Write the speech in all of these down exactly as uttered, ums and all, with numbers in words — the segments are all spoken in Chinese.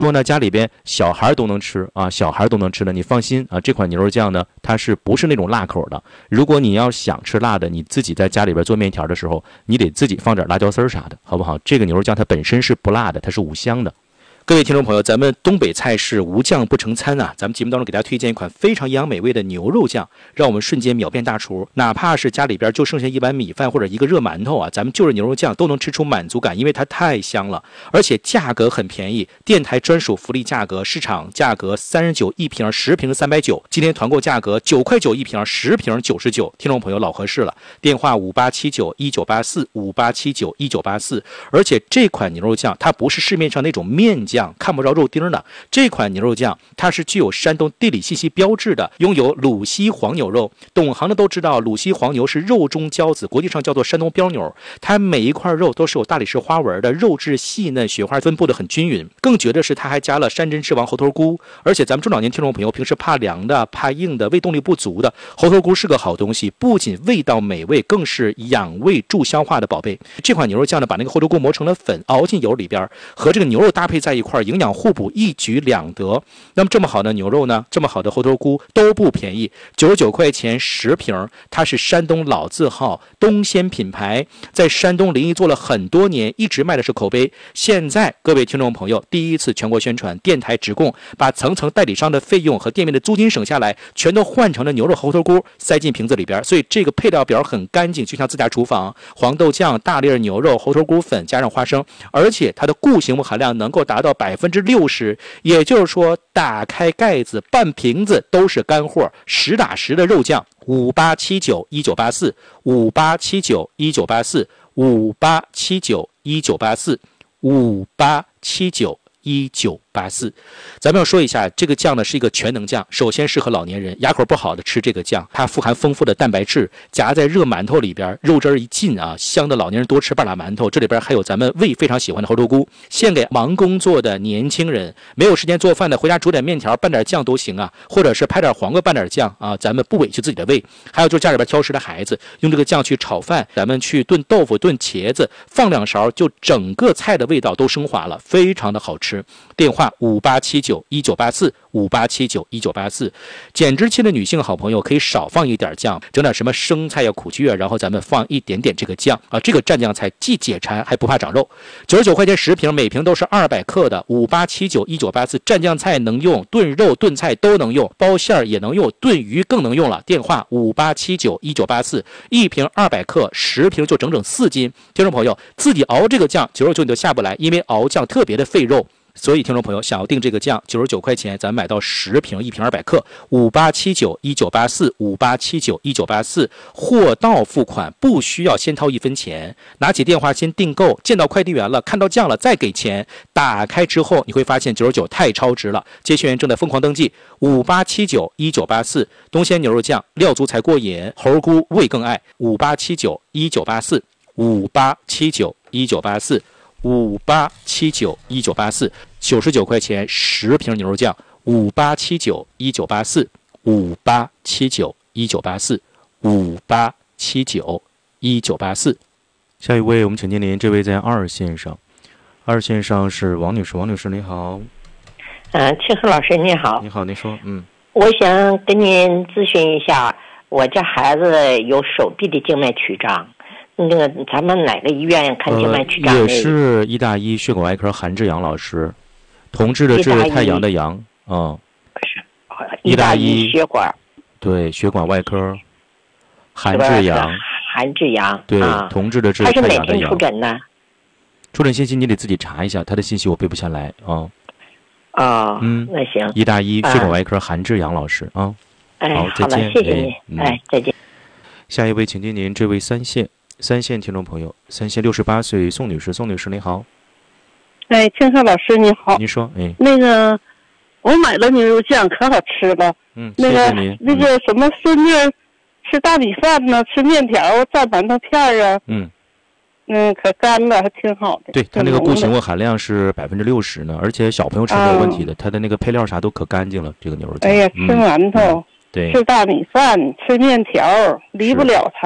说呢，家里边小孩都能吃啊，小孩都能吃的，你放心啊。这款牛肉酱呢，它是不是那种辣口的？如果你要想吃辣的，你自己在家里边做面条的时候，你得自己放点辣椒丝儿啥的，好不好？这个牛肉酱它本身是不辣的，它是五香的。各位听众朋友，咱们东北菜式无酱不成餐啊！咱们节目当中给大家推荐一款非常营养美味的牛肉酱，让我们瞬间秒变大厨。哪怕是家里边就剩下一碗米饭或者一个热馒头啊，咱们就着牛肉酱都能吃出满足感，因为它太香了，而且价格很便宜，电台专属福利价格，市场价格三十九一瓶，十瓶三百九，今天团购价格九块九一瓶，十瓶九十九。听众朋友老合适了，电话五八七九一九八四五八七九一九八四。而且这款牛肉酱它不是市面上那种面酱。看不着肉丁的这款牛肉酱，它是具有山东地理信息标志的，拥有鲁西黄牛肉。懂行的都知道，鲁西黄牛是肉中骄子，国际上叫做山东膘牛。它每一块肉都是有大理石花纹的，肉质细嫩，雪花分布的很均匀。更绝的是，它还加了山珍之王猴头菇。而且咱们中老年听众朋友平时怕凉的、怕硬的、胃动力不足的，猴头菇是个好东西，不仅味道美味，更是养胃助消化的宝贝。这款牛肉酱呢，把那个猴头菇磨成了粉，熬进油里边，和这个牛肉搭配在一块。营养互补，一举两得。那么这么好的牛肉呢，这么好的猴头菇都不便宜，九十九块钱十瓶。它是山东老字号东鲜品牌，在山东临沂做了很多年，一直卖的是口碑。现在各位听众朋友第一次全国宣传，电台直供，把层层代理商的费用和店面的租金省下来，全都换成了牛肉猴头菇塞进瓶子里边，所以这个配料表很干净，就像自家厨房。黄豆酱、大粒牛肉、猴头菇粉加上花生，而且它的固形物含量能够达到百分之六十，也就是说，打开盖子，半瓶子都是干货，实打实的肉酱。五八七九一九八四，五八七九一九八四，五八七九一九八四，五八七九一九八四。咱们要说一下，这个酱呢是一个全能酱，首先适合老年人，牙口不好的吃这个酱，它富含丰富的蛋白质，夹在热馒头里边，肉汁儿一进啊，香的老年人多吃半拉馒头。这里边还有咱们胃非常喜欢的猴头菇，献给忙工作的年轻人，没有时间做饭的，回家煮点面条拌点酱都行啊，或者是拍点黄瓜拌点酱啊，咱们不委屈自己的胃。还有就是家里边挑食的孩子，用这个酱去炒饭，咱们去炖豆腐、炖茄子，放两勺，就整个菜的味道都升华了，非常的好吃。电话五八七九一九八四，五八七九一九八四。减脂期的女性好朋友可以少放一点酱，整点什么生菜呀、苦苣啊，然后咱们放一点点这个酱啊，这个蘸酱菜既解馋还不怕长肉。九十九块钱十瓶，每瓶都是二百克的。五八七九一九八四，蘸酱菜能用，炖肉炖菜都能用，包馅儿也能用，炖鱼更能用了。电话五八七九一九八四，一瓶二百克，十瓶就整整四斤。听众朋友自己熬这个酱，九十九你就下不来，因为熬酱特别的费肉。所以听众朋友想要订这个酱，九十九块钱，咱买到十瓶，一瓶二百克。五八七九一九八四，五八七九一九八四，货到付款，不需要先掏一分钱。拿起电话先订购，见到快递员了，看到酱了再给钱。打开之后你会发现九十九太超值了。接线员正在疯狂登记，五八七九一九八四，东鲜牛肉酱，料足才过瘾，猴菇味更爱。五八七九一九八四，五八七九一九八四。五八七九一九八四，九十九块钱十瓶牛肉酱。五八七九一九八四，五八七九一九八四，五八七九一九八四。下一位，我们请接您，这位在二线上，二线上是王女士，王女士你好。 嗯、呃，庆贺老师你好。 你好，您说。嗯， 我想跟您咨询一下，我家孩子有手臂的静脉曲张。那个咱们哪个医院看静脉曲张、 呃？也是医大医血管外科韩志阳老师，同志的志，太阳的阳，嗯， 不是，医大医血管， 对，血管外科，韩志阳， 韩志阳， 对， 啊、 同志的志， 他是每天太阳的阳。 出诊呢？ 出诊信息你得自己查一下，他的信息我背不下来啊。 哦， 嗯， 那行。 医大医血管外科韩志阳老师啊。 哎， 好，再见， 谢谢您。 嗯、 哎，再见。 下一位，请接您，这位三线。三线听众朋友，三线六十八岁宋女士，宋女士您好。 哎，庆贺老师你好。 您说，哎， 那个我买了牛肉酱，可好吃了。 嗯， 那个谢谢您。 那个什么孙女吃大米饭呢，吃面条蘸馒头片啊。 嗯嗯，可干了，还挺好的。 对，它那个固形物含量是百分之六十呢，而且小朋友吃没有问题的，它的那个配料啥都可干净了。这个牛肉酱。 哎呀，吃馒头。 嗯对， 吃大米饭，吃面条，离不了它了。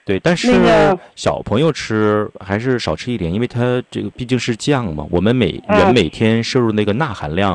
对，但是那个小朋友吃还是少吃一点，因为它这个毕竟是酱嘛。我们每嗯人每天摄入那个钠含量